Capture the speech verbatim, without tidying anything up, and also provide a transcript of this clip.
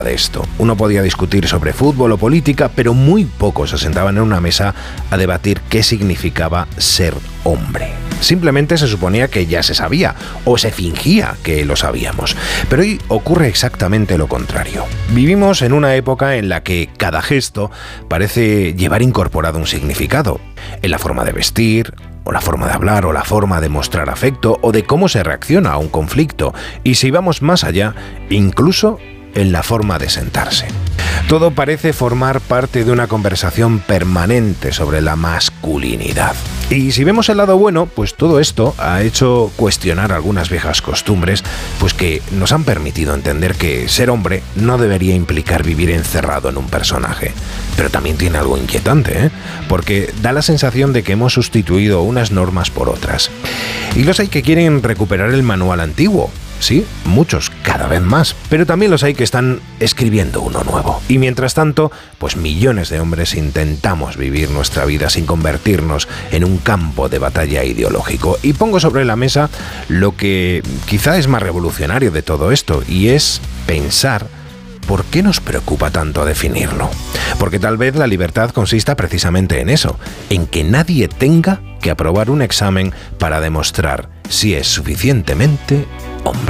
de esto. Uno podía discutir sobre fútbol o política, pero muy pocos se sentaban en una mesa a debatir qué significaba ser hombre. Simplemente se suponía que ya se sabía, o se fingía que lo sabíamos. Pero hoy ocurre exactamente lo contrario. Vivimos en una época en la que cada gesto parece llevar incorporado un significado. En la forma de vestir, o la forma de hablar, o la forma de mostrar afecto, o de cómo se reacciona a un conflicto. Y si vamos más allá, incluso en la forma de sentarse. Todo parece formar parte de una conversación permanente sobre la masculinidad. Y si vemos el lado bueno, pues todo esto ha hecho cuestionar algunas viejas costumbres, pues que nos han permitido entender que ser hombre no debería implicar vivir encerrado en un personaje. Pero también tiene algo inquietante, ¿eh? Porque da la sensación de que hemos sustituido unas normas por otras. Y los hay que quieren recuperar el manual antiguo. Sí, muchos, cada vez más, pero también los hay que están escribiendo uno nuevo. Y mientras tanto, pues millones de hombres intentamos vivir nuestra vida sin convertirnos en un campo de batalla ideológico. Y pongo sobre la mesa lo que quizá es más revolucionario de todo esto, y es pensar ¿por qué nos preocupa tanto definirlo? Porque tal vez la libertad consista precisamente en eso, en que nadie tenga que aprobar un examen para demostrar si es suficientemente hombre.